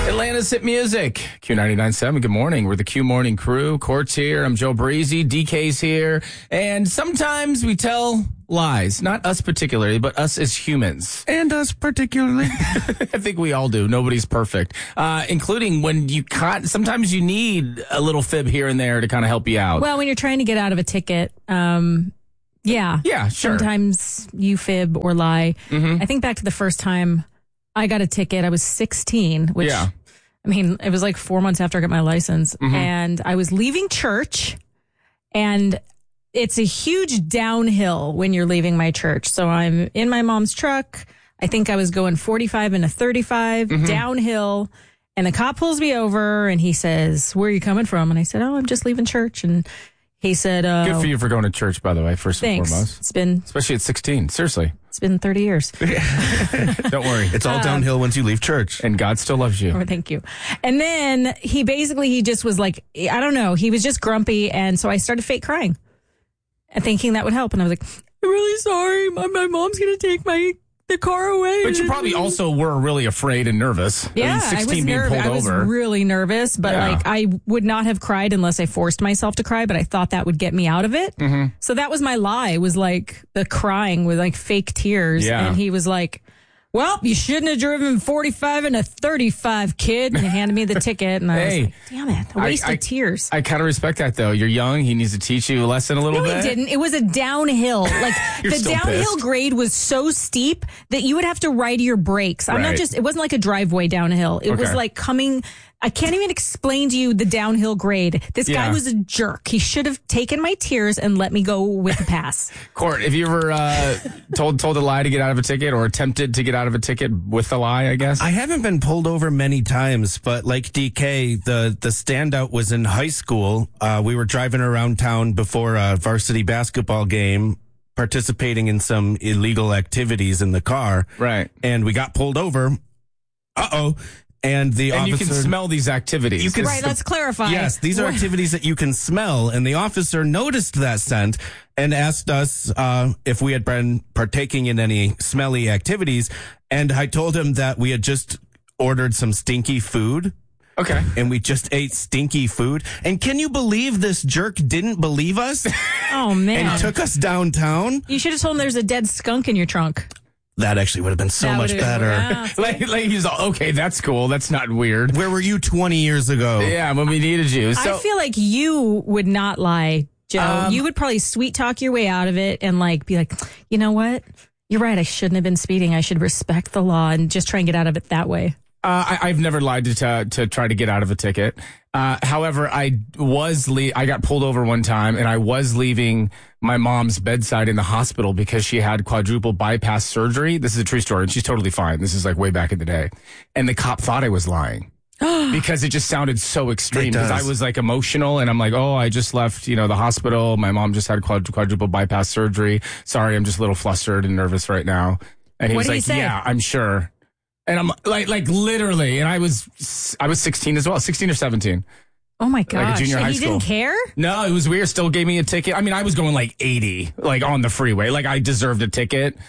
Atlanta's Hit Music, Q99.7. Good morning. We're the Q Morning Crew. Court's here. I'm Joe Breezy. DK's here. And sometimes we tell lies. Not us particularly, but us as humans. And us particularly. I think we all do. Nobody's perfect. Including when sometimes you need a little fib here and there to kind of help you out. Well, when you're trying to get out of a ticket, yeah, sure. Sometimes you fib or lie. I think back to the first time I got a ticket. I was 16, which, I mean, it was like 4 months after I got my license. And I was leaving church, and it's a huge downhill when you're leaving my church. So I'm in my mom's truck. I think I was going 45 and a 35 downhill. And the cop pulls me over and he says, "Where are you coming from?" And I said, "Oh, I'm just leaving church." And he said, good for you for going to church, by the way, first and foremost. It's been, especially at 16. Seriously. It's been 30 years. Don't worry. It's all downhill once you leave church. And God still loves you. Oh, thank you. And then he just was like, I don't know. He was just grumpy. And so I started fake crying and thinking that would help. And I was like, "I'm really sorry. My mom's going to take the car away." But you probably also were really afraid and nervous. Yeah, I mean, 16 I was being nervous. pulled over. I was really nervous, but I would not have cried unless I forced myself to cry, but I thought that would get me out of it. So that was my lie, was like the crying with like fake tears. Yeah. And he was like, "Well, you shouldn't have driven 45 and a 35, kid." And he handed me the ticket, and I was like, damn it, a waste of tears. I kind of respect that, though. You're young. He needs to teach you a lesson a little bit. No, he didn't. It was a downhill. Like You're the still downhill pissed. grade was so steep that you would have to ride your brakes. It wasn't like a driveway downhill. It was like coming. I can't even explain to you the downhill grade. This guy was a jerk. He should have taken my tears and let me go with the pass. Court, have you ever told a lie to get out of a ticket, or attempted to get out of a ticket with a lie, I guess? I haven't been pulled over many times, but like DK, the standout was in high school. We were driving around town before a varsity basketball game, participating in some illegal activities in the car. Right. And we got pulled over. And the officer, you can smell these activities. Right, let's clarify. Yes, these are activities that you can smell. And the officer noticed that scent and asked us if we had been partaking in any smelly activities. And I told him that we had just ordered some stinky food. Okay. And we just ate stinky food. And can you believe this jerk didn't believe us? Oh, man. And took us downtown? You should have told him there's a dead skunk in your trunk. That actually would have been so much better. Yeah. Like he's all, okay, that's cool. That's not weird. Where were you 20 years ago? Yeah, when we needed you. So, I feel like you would not lie, Joe. You would probably sweet talk your way out of it and like be like, "You know what? You're right. I shouldn't have been speeding. I should respect the law," and just try and get out of it that way. I've never lied to try to get out of a ticket. However, I got pulled over one time, and I was leaving my mom's bedside in the hospital because she had quadruple bypass surgery. This is a true story, and she's totally fine. This is like way back in the day. And the cop thought I was lying because it just sounded so extreme. Because I was like emotional, and I'm like, "Oh, I just left, the hospital. My mom just had quadruple bypass surgery. Sorry, I'm just a little flustered and nervous right now." And he was like, "Yeah, I'm sure." And I'm like literally, and I was 16 as well, 16 or 17. Oh my gosh. Like a junior high he school. Didn't care? No, it was weird. Still gave me a ticket. I mean, I was going like 80, like on the freeway. Like I deserved a ticket.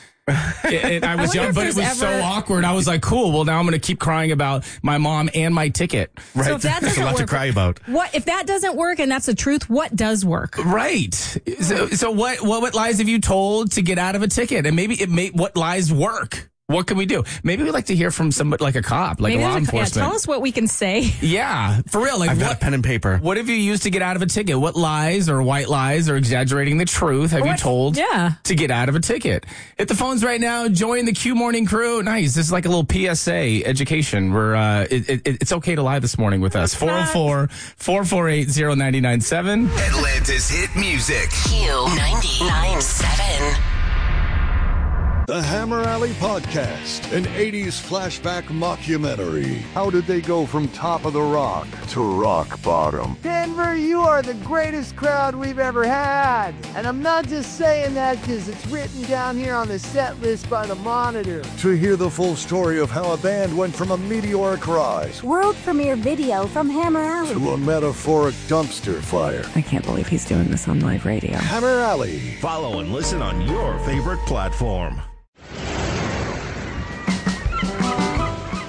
I was young, but it was so awkward. I was like, cool. Well, now I'm going to keep crying about my mom and my ticket. Right. So if that There's a lot to cry about. What if that doesn't work and that's the truth? What does work? Right. So what lies have you told to get out of a ticket? And maybe what lies work? What can we do? Maybe we'd like to hear from somebody like a cop, like law enforcement. Yeah, tell us what we can say. Yeah, for real. Like, I've got a pen and paper. What have you used to get out of a ticket? What lies or white lies or exaggerating the truth have you told to get out of a ticket? Hit the phones right now. Join the Q Morning Crew. Nice. This is like a little PSA education. It's okay to lie this morning with us. 404-448-0997. Atlanta's Hit Music. Q99.7. The Hammer Alley Podcast, an 80s flashback mockumentary. How did they go from top of the rock to rock bottom? Denver, you are the greatest crowd we've ever had. And I'm not just saying that because it's written down here on the set list by the Monitor. To hear the full story of how a band went from a meteoric rise world premiere video from Hammer Alley to a metaphoric dumpster fire. I can't believe he's doing this on live radio. Hammer Alley. Follow and listen on your favorite platform.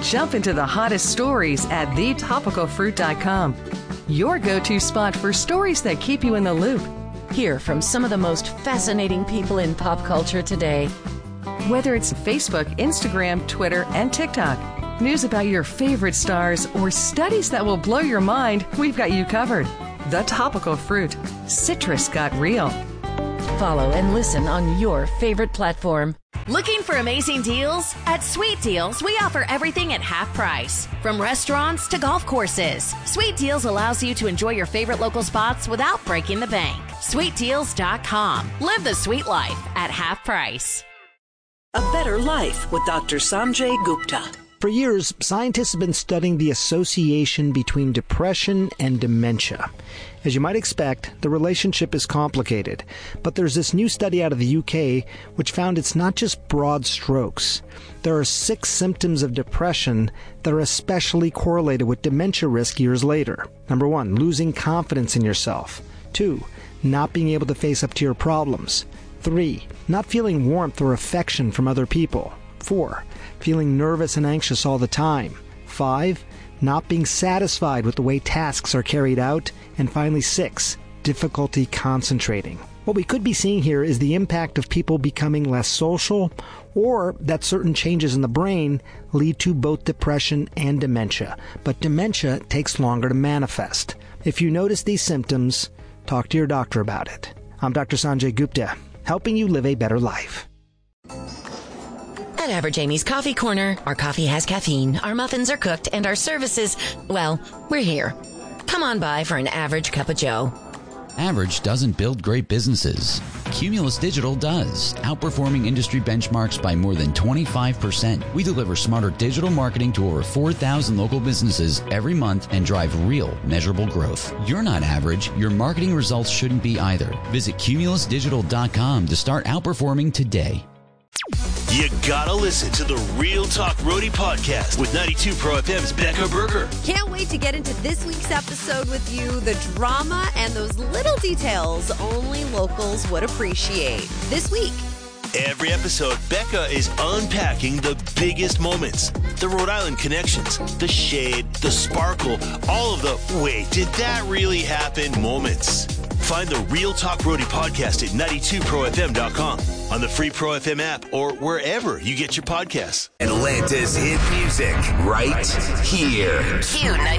Jump into the hottest stories at thetopicalfruit.com. Your go-to spot for stories that keep you in the loop. Hear from some of the most fascinating people in pop culture today. Whether it's Facebook, Instagram, Twitter, and TikTok, news about your favorite stars, or studies that will blow your mind, we've got you covered. The Topical Fruit. Citrus got real. Follow and listen on your favorite platform. Looking for amazing deals? At Sweet Deals, we offer everything at half price. From restaurants to golf courses, Sweet Deals allows you to enjoy your favorite local spots without breaking the bank. SweetDeals.com. Live the sweet life at half price. A Better Life with Dr. Sanjay Gupta. For years, scientists have been studying the association between depression and dementia. As you might expect, the relationship is complicated, but there's this new study out of the UK which found it's not just broad strokes. There are 6 symptoms of depression that are especially correlated with dementia risk years later. Number 1, losing confidence in yourself. 2, not being able to face up to your problems. 3, not feeling warmth or affection from other people. 4, feeling nervous and anxious all the time. 5, not being satisfied with the way tasks are carried out. And finally 6, difficulty concentrating. What we could be seeing here is the impact of people becoming less social, or that certain changes in the brain lead to both depression and dementia. But dementia takes longer to manifest. If you notice these symptoms, talk to your doctor about it. I'm Dr. Sanjay Gupta, helping you live a better life. At Average Amy's Coffee Corner, our coffee has caffeine, our muffins are cooked, and our services, well, we're here. Come on by for an average cup of joe. Average doesn't build great businesses. Cumulus Digital does, outperforming industry benchmarks by more than 25%. We deliver smarter digital marketing to over 4,000 local businesses every month and drive real, measurable growth. You're not average. Your marketing results shouldn't be either. Visit cumulusdigital.com to start outperforming today. You gotta listen to the Real Talk Roadie podcast with 92 Pro FM's Becca Berger. Can't wait to get into this week's episode with you. The drama and those little details only locals would appreciate. This week. Every episode, Becca is unpacking the biggest moments. The Rhode Island connections, the shade, the sparkle, all of the wait, did that really happen moments. Find the Real Talk Roadie podcast at 92profm.com, on the free Pro FM app, or wherever you get your podcasts. Atlanta's hit music right here. Q90.